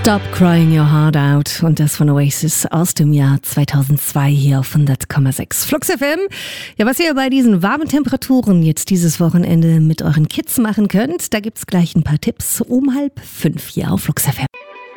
Stop Crying Your Heart Out und das von Oasis aus dem Jahr 2002 hier auf 100,6 Flux FM. Ja, was ihr bei diesen warmen Temperaturen jetzt dieses Wochenende mit euren Kids machen könnt, da gibt's gleich ein paar Tipps um 4:30 hier auf Flux FM.